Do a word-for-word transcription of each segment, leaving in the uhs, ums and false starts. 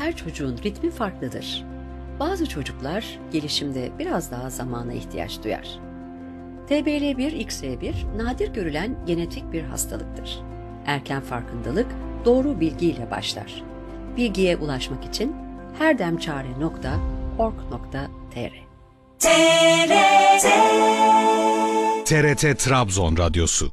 Her çocuğun ritmi farklıdır. Bazı çocuklar gelişimde biraz daha zamana ihtiyaç duyar. T B L bir X R bir nadir görülen genetik bir hastalıktır. Erken farkındalık doğru bilgiyle başlar. Bilgiye ulaşmak için herdemçare nokta org nokta tr T R T Trabzon Radyosu.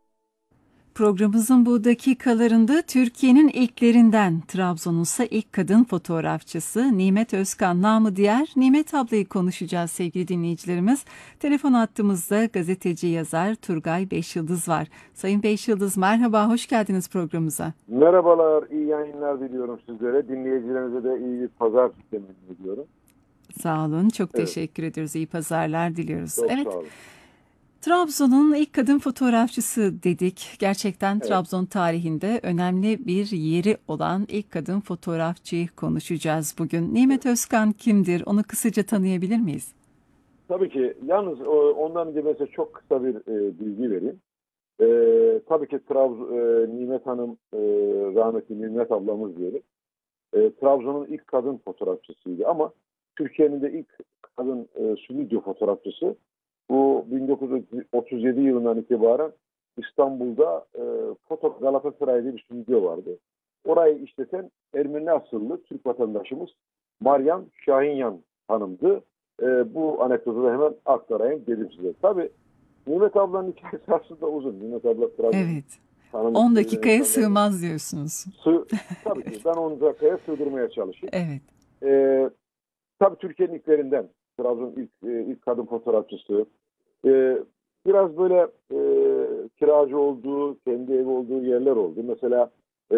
Programımızın bu dakikalarında Türkiye'nin ilklerinden Trabzon'un ise ilk kadın fotoğrafçısı Nimet Özkan, namı diğer Nimet ablayı konuşacağız sevgili dinleyicilerimiz. Telefon hattımızda gazeteci yazar Turgay Beşyıldız var. Sayın Beşyıldız, merhaba, hoş geldiniz programımıza. Merhabalar, iyi yayınlar diliyorum sizlere. Dinleyicilerinize de iyi bir pazar sistemi diliyorum. Sağ olun, çok Evet. teşekkür ediyoruz. İyi pazarlar diliyoruz. Çok evet. sağ olun. Trabzon'un ilk kadın fotoğrafçısı dedik. Gerçekten Evet. Trabzon tarihinde önemli bir yeri olan ilk kadın fotoğrafçıyı konuşacağız bugün. Nimet Özkan kimdir? Onu kısaca tanıyabilir miyiz? Tabii ki. Yalnız ondan önce mesela çok kısa bir e, bilgi vereyim. E, tabii ki Trabzon, e, Nimet Hanım, e, rahmetli Nimet ablamız diyelim. E, Trabzon'un ilk kadın fotoğrafçısıydı ama Türkiye'nin de ilk kadın e, stüdyo fotoğrafçısı. Bu bin dokuz yüz otuz yedi yılından itibaren İstanbul'da e, Foto Galatasaray diye bir stüdyo vardı. Orayı işleten Ermeni asıllı Türk vatandaşımız Maryam Şahinyan hanımdı. E, bu anekdotu da hemen aktarayım dedim size. Tabii Nimet ablanın hikayesi aslında uzun. Nimet abla Trabzon. Evet. on dakikaya sığmaz diyorsunuz. Sığ, tabii ki ben on dakikaya sığdırmaya çalışayım. Evet. E, tabii Türkiye'nin ilklerinden. Trabzon ilk, e, ilk kadın fotoğrafçısı. E, biraz böyle e, kiracı olduğu, kendi evi olduğu yerler oldu. Mesela e,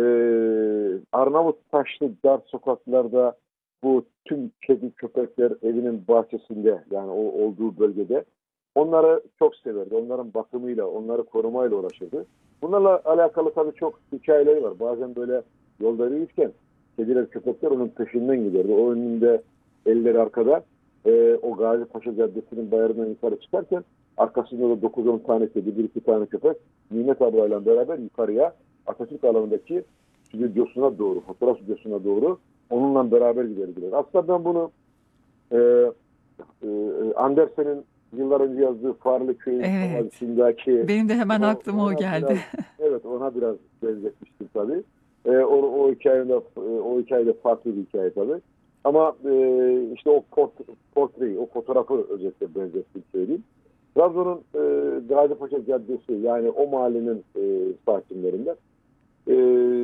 Arnavut taşlı dar sokaklarda bu tüm kedi köpekler evinin bahçesinde, yani o olduğu bölgede onları çok severdi. Onların bakımıyla, onları korumayla uğraşırdı. Bunlarla alakalı tabii çok hikayeleri var. Bazen böyle yolda yürürken kediler, köpekler onun peşinden giderdi. O önünde, elleri arkada. E, o Gazi Paşa Caddesi'nin bayırından yukarı çıkarken arkasında da dokuz on tane kedi, bir iki tane köpek Nimet ablayla beraber yukarıya Atatürk alanındaki stüdyosuna doğru, fotoğraf stüdyosuna doğru onunla beraber giderdiler. Aslında ben bunu e, e, Andersen'in yıllar önce yazdığı Farlı Köy'ün Evet. havasındaki, Benim de hemen o, aklıma o geldi. Biraz, evet, ona biraz benzetmiştim tabii. E, o, o hikayede o hikayede farklı bir hikaye tabii. Ama e, işte o port, portreyi, o fotoğrafı özellikle benzettim söyleyeyim. Trabzon'un e, Gazipaşa Caddesi, yani o mahallenin e, sakinlerinden e,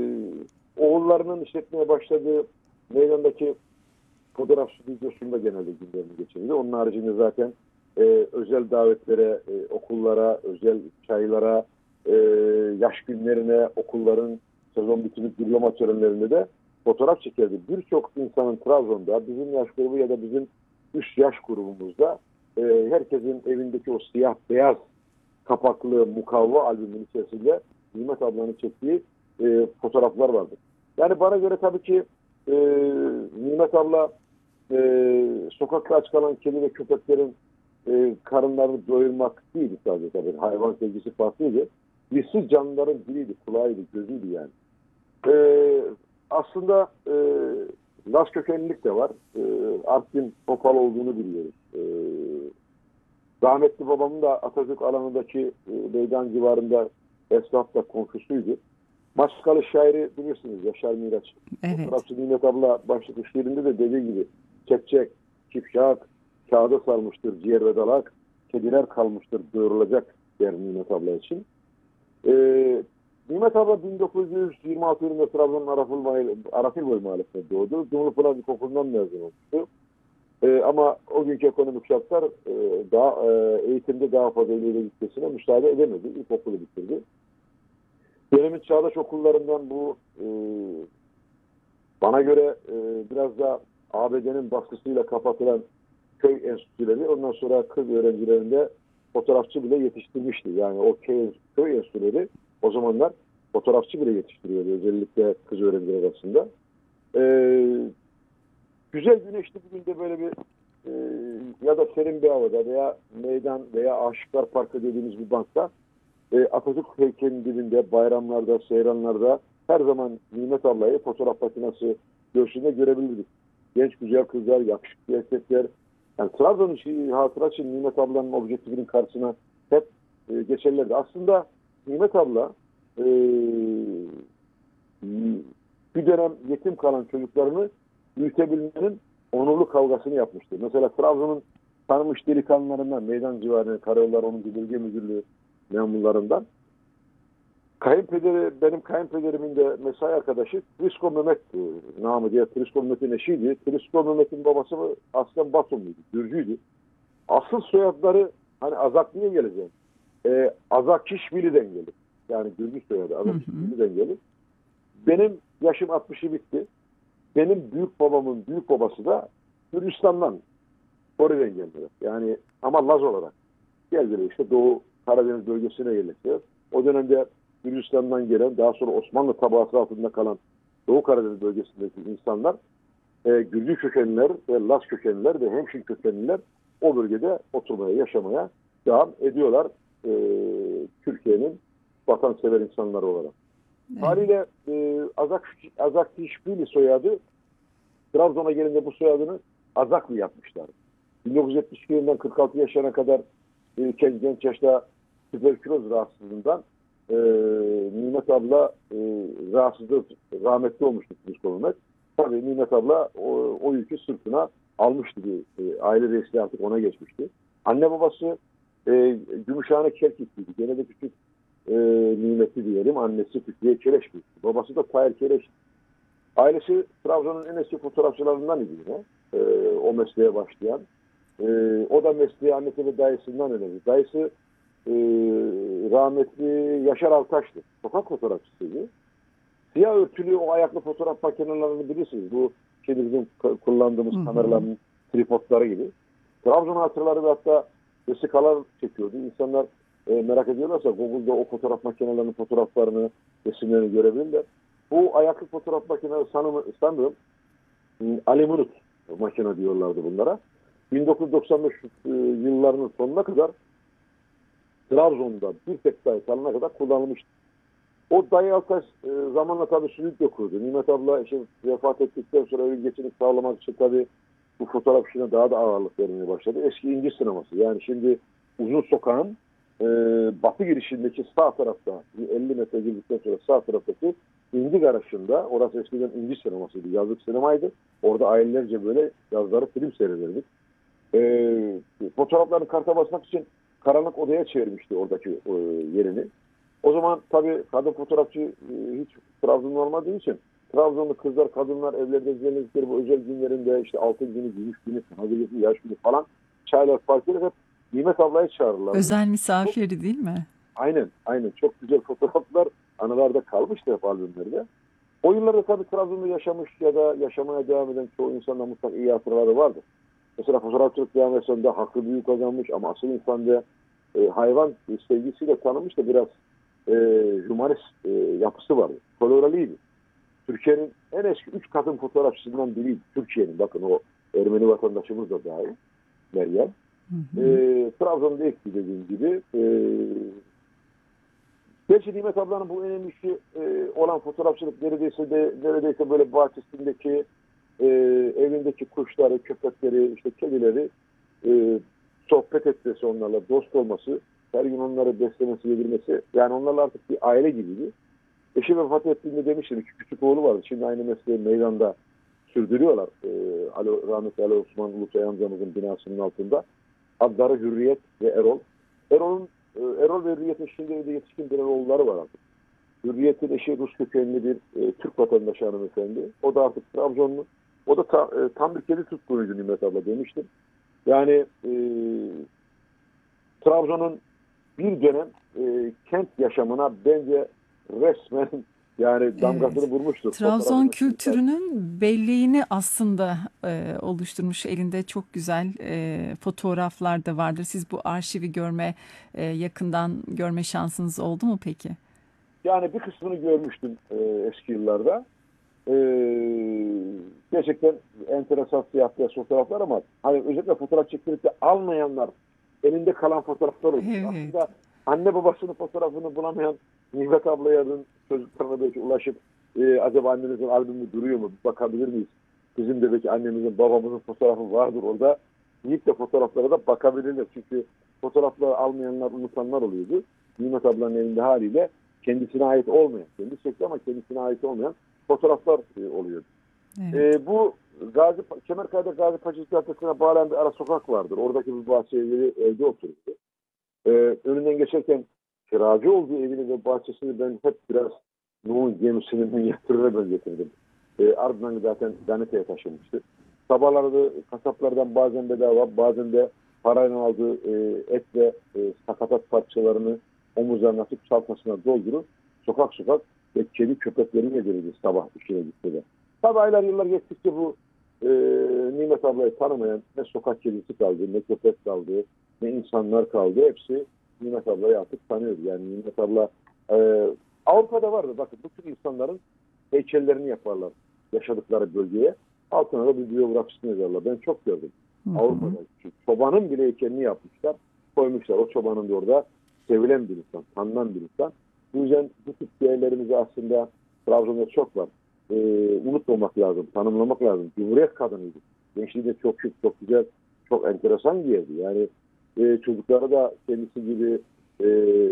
oğullarının işletmeye başladığı meydandaki fotoğraf stüdyosunda genelde günlerini geçirdi. Onun haricinde zaten e, özel davetlere, e, okullara, özel çaylara, e, yaş günlerine, okulların sezon bitimi diploma törenlerinde de fotoğraf çekerdi. Birçok insanın Trabzon'da, bizim yaş grubu ya da bizim üst yaş grubumuzda e, herkesin evindeki o siyah beyaz kapaklı mukavva albümün içerisinde Nimet ablanın çektiği e, fotoğraflar vardı. Yani bana göre tabii ki e, Nimet abla e, sokakta aç kalan kedi ve köpeklerin e, karınlarını doyurmak değildi sadece tabii. Hayvan sevgisi farklıydı. Birisi canlıların diliydi, kulağıydı, gözüydü yani. E, aslında e, Laz kökenlilik de var. E, Artvin Topal olduğunu biliyoruz. E, rahmetli babamın da Atatürk alanındaki e, meydan civarında esnafla komşusuydu. Maçkalı şairi bilirsiniz, Yaşar Miraç. Evet. Fotoğrafçı Nimet abla başlık şiirinde de dediği gibi çekçek, kipşak, kağıda sarmıştır ciğer ve dalak, kediler kalmıştır doyurulacak der Nimet abla için. Ee, Nimet abla bin dokuz yüz yirmi altı yılında Trabzon'un Arafilboy mahallesinde doğdu. Dumlupınar İlkokulu'ndan mezun olmuştu. Ee, ama o günkü ekonomik şartlar e, daha, e, eğitimde daha fazla ileri gitmesine müsaade edemedi. İlkokulu bitirdi. Dönemin çağdaş okullarından bu e, bana göre e, biraz da A B D'nin baskısıyla kapatılan köy enstitüleri, ondan sonra kız öğrencilerinde fotoğrafçı bile yetiştirmişti. Yani o köy, köy enstitüleri o zamanlar fotoğrafçı bile yetiştiriyordu, özellikle kız öğrenciler arasında. E, güzel güneşli bir günde böyle bir e, ya da serin bir havada veya meydan veya Aşıklar Parkı dediğimiz bir bankta e, Atatürk heykelinin dibinde bayramlarda, seyranlarda her zaman Nimet ablayı fotoğraf makinesi göğsünde görebilirdik. Genç güzel kızlar, yakışıklı erkekler. Yani Trabzon için, hatıra için Nimet ablanın objektifinin karşısına hep e, geçerlerdi. Aslında Nimet abla e, bir dönem yetim kalan çocuklarını büyütebilmenin onurlu kavgasını yapmıştı. Mesela Trabzon'un tanınmış delikanlılarından, meydan civarı, Karayollar onuncu Bölge Müdürlüğü memurlarından, kayınpederi, benim kayınpederimin de mesai arkadaşı Trisko Mehmet e, namı diye Trisko Mehmet'in eşiydi. Trisko Mehmet'in babası aslen Batumluydu, Gürcüydü. Asıl soyadları hani Azaklı'ya geleceğim. E, Azakişvili'den gelir. Yani Gürcü soyadı Azakişvili'den gelir. Benim yaşım altmışı bitti. Benim büyük babamın büyük babası da Gürcistan'dan, Kore'den geldiler. Yani ama Laz olarak geldiler, işte Doğu Karadeniz bölgesine yerleştiler. O dönemde Gürcistan'dan gelen, daha sonra Osmanlı tabakası altında kalan Doğu Karadeniz bölgesindeki insanlar, e, Gürcü kökenliler ve Laz kökenliler ve Hemşin kökenliler o bölgede oturmaya, yaşamaya devam ediyorlar. E, Türkiye'nin vatansever insanları olarak. Evet. Haliyle e, Azak, Azakişvili soyadı, Trabzon'a gelince bu soyadını Azaklı yapmışlar. bin dokuz yüz yetmiş iki yılından kırk altı yaşına kadar e, genç yaşta tüberküloz rahatsızlığından e, Nimet abla e, rahatsızlığı rahmetli olmuştu. Tabii Nimet abla o, o yükü sırtına almıştı. Bir, e, aile reisliği artık ona geçmişti. Anne babası e, Gümüşhane Kerkikliydi. Gene de küçük e, Nimet'i diyelim. Annesi Fikriye Kereş büyüktü. Babası da Tahir Kereş. Ailesi Trabzon'un en eski fotoğrafçılarından idi yine. E, o mesleğe başlayan. E, o da mesleği annesi ve dayısından önemli. Dayısı e, rahmetli Yaşar Altaş'tı. Sokak fotoğrafçısıydı. Siyah örtülü o ayaklı fotoğraf makinelerini bilirsiniz. Bu şimdi bizim kullandığımız Hı-hı. kameraların tripodları gibi. Trabzon hatıraları ve hatta vesikalar çekiyordu. İnsanlar e, merak ediyorlarsa Google'da o fotoğraf makinelerinin fotoğraflarını, resimlerini görebilirler. Bu ayaklı fotoğraf makineleri sanırım Alemurut makine diyorlardı bunlara. bin dokuz yüz doksan beş yıllarının sonuna kadar Trabzon'da bir tek dayı salına kadar kullanılmıştı. O dayı Altaş e, zamanla tabii stüdyo kurdu. Nimet abla işte vefat ettikten sonra evin geçimini sağlamak için tabii bu fotoğraf işine daha da ağırlık vermeye başladı. Eski İnci sineması. Yani şimdi Uzun Sokağın e, batı girişindeki sağ tarafta elli metre girdikten sonra sağ taraftaki İnci Garajı'nda, orası eskiden İnci sinemasıydı. Yazlık sinemaydı. Orada ailelerce böyle yazları film seyrederdik. E, fotoğraflarını karta basmak için karanlık odaya çevirmişti oradaki e, yerini. O zaman tabii kadın fotoğrafçı e, hiç Trabzon'da olmadığı için Trabzonlu kızlar, kadınlar evlerde izlenildikleri bu özel günlerinde işte altın günü, gümüş günü, kına gecesi, yaş günü falan çaylar partileri hep Nimet ablayı çağırırlar. Özel misafiri değil mi? Aynen, aynen. Çok güzel fotoğraflar anılarda kalmıştı hep albümlerde. O yıllarda tabii Trabzon'da yaşamış ya da yaşamaya devam eden çoğu insanla mutlaka iyi hatıraları vardı. Mesela fotoğrafçılık devam etsende hakkı büyük kazanmış ama asıl insanda e, hayvan sevgisiyle tanınmış da biraz e, humanist e, yapısı vardı. Koloralıydı. Türkiye'nin en eski üç kadın fotoğrafçısından biriydi. Türkiye'nin, bakın o Ermeni vatandaşımız da dahil. Meryem. Hı hı. E, Trabzon'da ekti dediğim gibi. E, Gerçi Nimet ablanın bu en önemli işi e, olan fotoğrafçılık neredeyse de neredeyse böyle bahçesindeki e, evindeki kuşları, köpekleri, işte kedileri e, sohbet etmesi, onlarla dost olması, her gün onları beslemesi, yedirmesi, yani onlarla artık bir aile gibiydi. Eşi vefat ettiğinde demiştim ki küçük oğlu vardı. Şimdi aynı mesleği meydanda sürdürüyorlar. E, Ali, rahmetli Ali Osman Uluçay amcamızın binasının altında. Adları Hürriyet ve Erol. Erol'un Erol ve Hürriyet'in şimdi de yetişkin birer oğulları var artık. Hürriyet'in eşi Rus kökenli bir e, Türk vatandaşı hanımefendi. O da artık Trabzonlu. O da ta, e, tam bir kedi tutkunuydu Nimet abla demiştim. Yani e, Trabzon'un bir dönem e, kent yaşamına bence resmen yani damgasını evet. vurmuştur. Trabzon kültürünün belleğini aslında e, oluşturmuş. Elinde çok güzel e, fotoğraflar da vardır. Siz bu arşivi görme, e, yakından görme şansınız oldu mu peki? Yani bir kısmını görmüştüm e, eski yıllarda. E, gerçekten enteresan siyah beyaz fotoğraflar ama hani özellikle fotoğraf çektirip de almayanlar, elinde kalan fotoğraflar oluyor. Evet. Aslında anne babasının fotoğrafını bulamayan Nimet ablaya'nın çocuklarına belki ulaşıp e, acaba annemizin albümü duruyor mu? Bir bakabilir miyiz? Bizim de belki annemizin, babamızın fotoğrafı vardır orada. Deyip de fotoğraflara da bakabilirler. Çünkü fotoğrafları almayanlar, unutanlar oluyordu. Nimet ablanın elinde haliyle kendisine ait olmayan, kendi çekti ama kendisine ait olmayan fotoğraflar e, oluyordu. Evet. E, bu Gazi, Kemerkaya'da Gazi Paşa Caddesi'ne bağlayan bir ara sokak vardır. Oradaki bir bahçe evleri evde oturuyordu. E, önünden geçerken kiracı olduğu evini ve bahçesini ben hep biraz Nuh'un gemisinin minyatürüne benzetirdim. E, ardından zaten Ganete'ye taşınmıştı. Sabahları kasaplardan bazen bedava, bazen de parayla aldığı e, et ve e, sakatat parçalarını omuzlarına atıp çantasına doldurup sokak sokak ve kedi köpeklerini yedirirdi sabah işine gittiğinde. Tabi aylar yıllar geçtikçe bu e, Nimet ablayı tanımayan ne sokak kedisi kaldı, ne köpek kaldı, ne insanlar kaldı. Hepsi Nimet ablayı artık tanıyordu. Yani Nimet abla e, Avrupa'da vardı. Bakın bu tür insanların heykellerini yaparlar yaşadıkları bölgeye. Altına da bir biyografisini yazarlar. Ben çok gördüm. Hı hı. Avrupa'da. Çobanın bile heykelini yapmışlar. Koymuşlar. O çobanın da orada sevilen bir insan, tanınan bir insan. Bu yüzden bu tip değerlerimizi aslında Trabzon'da çok var. Ee, unutmamak lazım, tanımlamak lazım. Cumhuriyet kadınıydı. Gençliği de çok şık, çok güzel, çok enteresan bir yerdi. Yani e, çocukları da kendisi gibi e,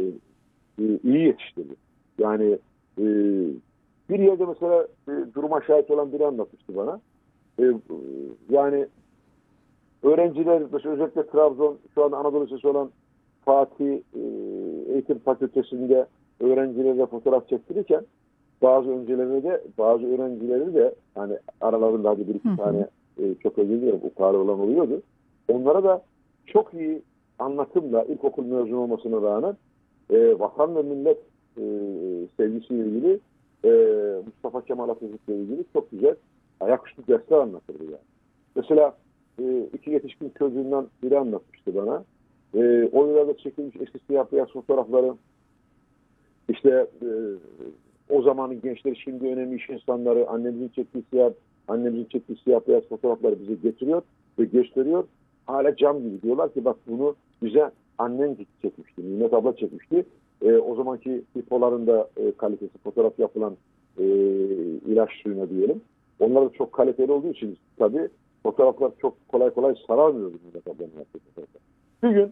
e, iyi yetiştirdi. Yani e, bir yerde mesela e, duruma şahit olan biri anlatmıştı bana. E, yani öğrenciler, mesela özellikle Trabzon, şu anda Anadolu Lisesi olan Fatih e, Eğitim Fakültesi'nde öğrencilerle fotoğraf çektirirken bazı öğrencileri de bazı öğrencileri de hani aralarında hadi bir iki tane e, çok özür dilerim ukala olan oluyordu. Onlara da çok iyi anlatımla ilkokul mezun olmasına rağmen e, vatan ve millet e, sevgisiyle ilgili e, Mustafa Kemal Atatürk'le ilgili çok güzel ayaküstü dersler anlatırdı yani. Mesela e, iki yetişkin çocuğundan biri anlatmıştı bana. E, o yıllarda çekilmiş eski siyah beyaz fotoğrafları işte e, o zamanın gençleri, şimdi önemli iş insanları, annemizin çektiği siyah, annemizin çektiği siyah beyaz fotoğrafları bize getiriyor ve gösteriyor. Hala cam gibi diyorlar ki bak bunu bize annen çekmişti, Nimet abla çekmişti. E, o zamanki pipoların da e, kalitesi, fotoğraf yapılan e, ilaç suyuna diyelim. Onlar da çok kaliteli olduğu için tabii fotoğraflar çok kolay kolay sararmıyordu Nimet ablanın yaptığı fotoğraflar. Bir gün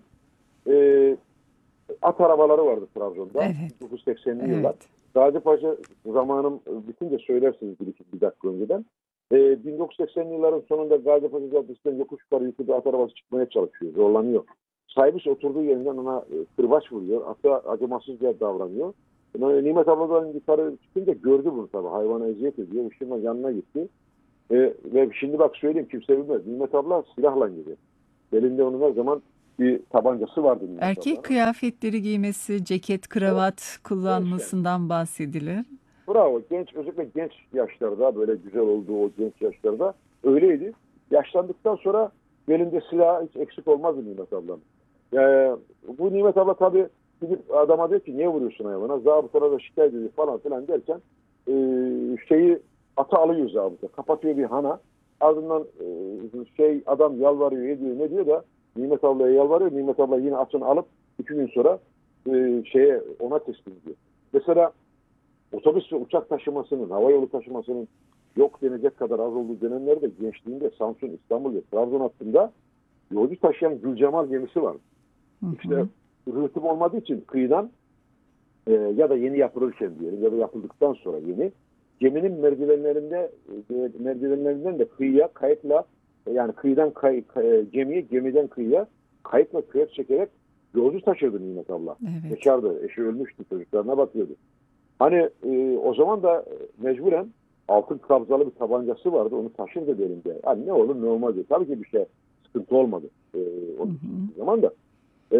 e, at arabaları vardı Trabzon'da. Evet. bin dokuz yüz seksenli Evet. yıllar. Gazi Paşa zamanım bitince söylersiniz bir, iki, bir dakika önceden. Ee, bin dokuz yüz seksenli yılların sonunda Gazi Paşa Caddesi'nden yokuş yukarı yukarı at arabası çıkmaya çalışıyor. Zorlanıyor. Sahibi oturduğu yerinden ona e, kırbaç vuruyor. Hatta acımasızca davranıyor. Yani Nimet abladan yukarı çıkınca gördü bunu tabii. Hayvana eziyet ediyor. Işınla yanına gitti. E, ve şimdi bak söyleyeyim kimse bilmez. Nimet abla silahla gidiyor. Belinde onun her zaman bir tabancası vardı. Nimet Erkek ablanın. kıyafetleri giymesi, ceket, kravat kullanmasından bahsedilir. Bravo. Genç, özellikle genç yaşlarda böyle güzel olduğu o genç yaşlarda öyleydi. Yaşlandıktan sonra belinde silah hiç eksik olmazdı Nimet ablam. Ee, bu Nimet abla tabii gidip adama diyor ki niye vuruyorsun hayvana? Zabıtana da şikayet ediyor falan filan derken e, şeyi atı alıyor zabıta. Kapatıyor bir hana. Ardından e, şey adam yalvarıyor ediyor ne diyor da Nimet ablaya yalvarıyor. Nimet abla yine atını alıp iki gün sonra e, şeye ona teslim ediyor. Mesela otobüs ve uçak taşımasının, hava yolu taşımasının yok denecek kadar az olduğu dönemlerde gençliğinde Samsun, İstanbul ve Trabzon hattında yolcu taşıyan Gülcemal gemisi var. Hı hı. İşte rıhtım olmadığı için kıyıdan e, ya da yeni yapılırken diyelim ya da yapıldıktan sonra yeni geminin merdivenlerinde e, merdivenlerinden de kıyıya kayıkla yani kıyıdan kay, kay, gemiye gemiden kıyıya kayıkla kürek çekerek yolcu taşırdı Nimet abla. Evet. Bekardı, eşi ölmüştü, çocuklarına bakıyordu. Hani e, o zaman da mecburen altın kabzalı bir tabancası vardı. Onu taşırdı elinde. Hani ne olur ne olmaz diye. Tabii ki bir şey sıkıntı olmadı. E, o Hı hı. zaman da. E,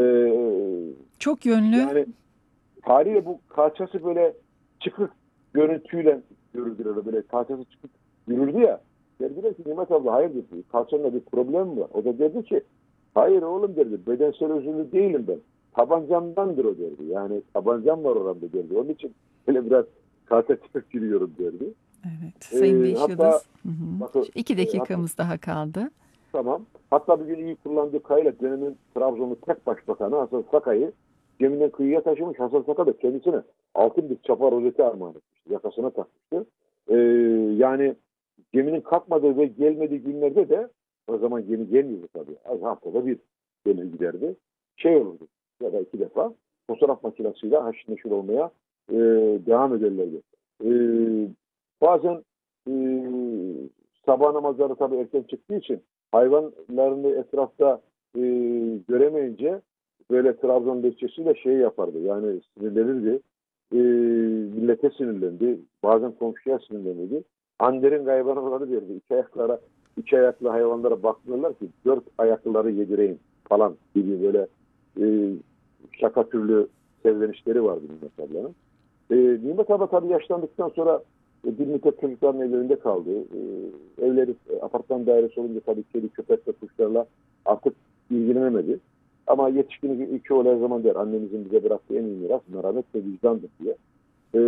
Çok yönlü. yani haliyle bu kalçası böyle çıkık görüntüyle görüldüler. Böyle kalçası çıkık yürürdü ya. Dediler ki Nimet abla hayır dedi. Kalçanda bir problem mi var? O da dedi ki hayır oğlum dedi. Bedensel özürlü değilim ben. Tabancamdandır o derdi. Yani tabancam var oramda derdi. Onun için böyle biraz kalça çıkık yürüyorum derdi. Evet. Sayın Ee, Beş hatta- Yıldız. Hı hı. Bakın, İki e, dakikamız daha kaldı. Tamam. Hatta bir gün iyi kullandığı kayıyla dönemin Trabzonlu tek başbakanı Hasan Sakay'ı geminden kıyıya taşımış. Hasan Saka da kendisine altın bir çapa rozeti armağan etmişti. yakasına takmıştı. E, yani geminin kalkmadığı ve gelmediği günlerde de, o zaman gemi gelmiyordu tabii. Az haftada bir gelir giderdi. Şey olurdu ya da iki defa fotoğraf makinesiyle haşır neşir olmaya e, devam ederlerdi. E, bazen e, sabah namazları tabii erken çıktığı için hayvanlarını etrafta e, göremeyince böyle Trabzon lehçesiyle şey yapardı. Yani sinirlenirdi. E, millete sinirlendi. Bazen komşuya sinirlenirdi. Anderin gayvanları derdi. İki ayaklara, iki ayaklı hayvanlara bakmıyorlar ki dört ayaklıları yedireyim falan gibi böyle e, şaka türlü sevlenişleri vardı Nimet ablanın. E, Nimet abla tabii yaşlandıktan sonra e, bir müddet çocukların evlerinde kaldı. E, evleri, e, apartman dairesi olunca tabii kedi, köpek ve kuşlarla artık ilgilenemedi. Ama yetişkin iki oğlu her zaman der, annemizin bize bıraktığı en iyi miras merhamet ve vicdandır diye. E,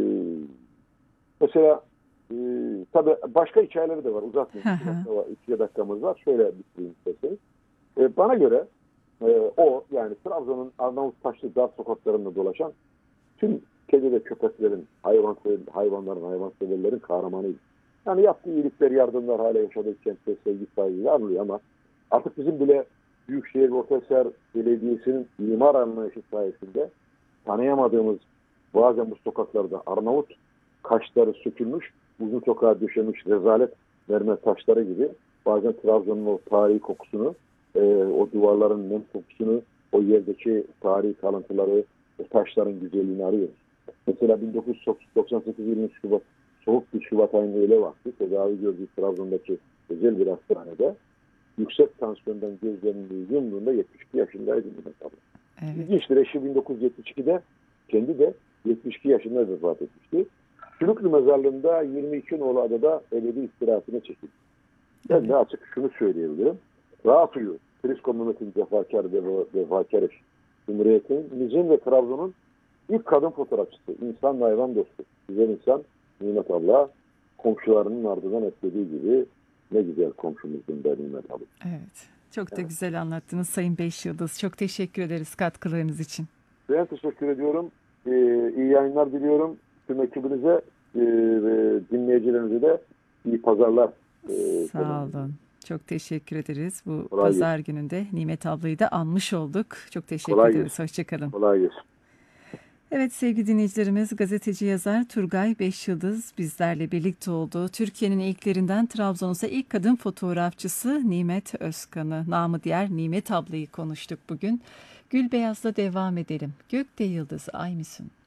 mesela e, tabii başka hikayeleri de var. Uzatmayayım. iki, dakika var, iki dakikamız var. Şöyle bitireyim isterseniz. E, bana göre e, o yani Trabzon'un Arnavut Taşlı dar sokaklarında dolaşan tüm kedi ve köpeklerin, hayvan, hayvanların, hayvanseverlerin kahramanıydı. Yani yaptığı iyilikler, yardımlar hala yaşadığı kentte sevgi saygıyla anılıyor ama artık bizim bile Büyükşehir Ortaşehir Belediyesi'nin imar anlayışı sayesinde tanıyamadığımız bazen bu sokaklarda Arnavut kaşları sökülmüş, uzun sokağa döşemiş rezalet mermer taşları gibi bazen Trabzon'un o tarihi kokusunu, e, o duvarların nem kokusunu, o yerdeki tarihi kalıntıları, o taşların güzelliğini arıyoruz. Mesela bin dokuz yüz doksan sekiz yirmi Şubat, soğuk bir Şubat ayında öğle vakti tedavi gördüğü Trabzon'daki özel bir hastanede yüksek tansiyondan gözlerinin yumruğunda yetmiş iki yaşındaydı Nimet abla. Evet. İlginçtir, eşi bin dokuz yüz yetmiş ikide kendi de yetmiş iki yaşında vefat etmişti. Sülüklü mezarlığında yirmi iki nolu adada ebedi istirahatine çekildi. Ben evet. de açık şunu söyleyebilirim. Rahat uyu. Trisko Mehmet'in cefakar ve vefakar eşi. Cumhuriyet'in, Nizim ve Trabzon'un ilk kadın fotoğrafçısı. İnsan ve hayvan dostu. Güzel insan Nimet abla, komşularının ardından eklediği gibi ne güzel komşumuzun da Nimet abla. Evet. Çok da evet. güzel anlattınız Sayın Beş Yıldız. Çok teşekkür ederiz katkılarınız için. Ben teşekkür ediyorum. Ee, iyi yayınlar diliyorum. Tüm ekibinize e, ve dinleyicilerinize de iyi pazarlar. E, Sağ olun. Canım. Çok teşekkür ederiz. Bu Kolay pazar gelsin. gününde Nimet ablayı da anmış olduk. Çok teşekkür Kolay ederiz. Gelsin. Hoşçakalın. Kolay gelsin. Evet sevgili dinleyicilerimiz, gazeteci yazar Turgay Beş Yıldız bizlerle birlikte oldu. Türkiye'nin ilklerinden Trabzon'sa ilk kadın fotoğrafçısı Nimet Özkan'ı, namı diğer Nimet ablayı konuştuk bugün. Gülbeyaz'la devam edelim. Gökte yıldızı ay mısın?